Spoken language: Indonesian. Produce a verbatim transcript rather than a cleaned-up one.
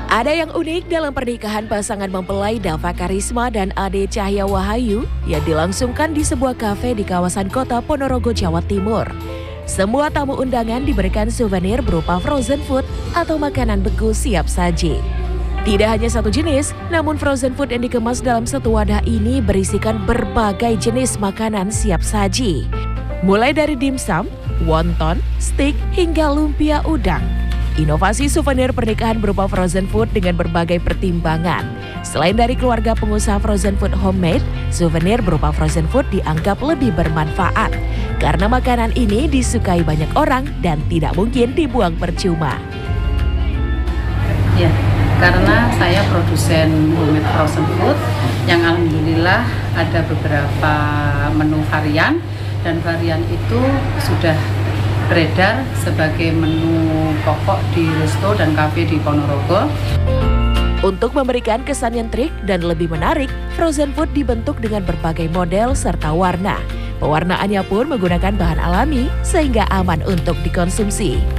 Ada yang unik dalam pernikahan pasangan mempelai Dava Karisma dan Ade Cahya Wahayu yang dilangsungkan di sebuah kafe di kawasan kota Ponorogo, Jawa Timur. Semua tamu undangan diberikan souvenir berupa frozen food atau makanan beku siap saji. Tidak hanya satu jenis, namun frozen food yang dikemas dalam satu wadah ini berisikan berbagai jenis makanan siap saji. Mulai dari dimsum, wonton, steak, hingga lumpia udang. Inovasi souvenir pernikahan berupa frozen food dengan berbagai pertimbangan. Selain dari keluarga pengusaha frozen food homemade, souvenir berupa frozen food dianggap lebih bermanfaat. Karena makanan ini disukai banyak orang dan tidak mungkin dibuang percuma. Ya, karena saya produsen homemade frozen food yang alhamdulillah ada beberapa menu varian dan varian itu sudah beredar sebagai menu pokok di resto dan kafe di Ponorogo. Untuk memberikan kesan yang trik dan lebih menarik, frozen food dibentuk dengan berbagai model serta warna. Pewarnaannya pun menggunakan bahan alami sehingga aman untuk dikonsumsi.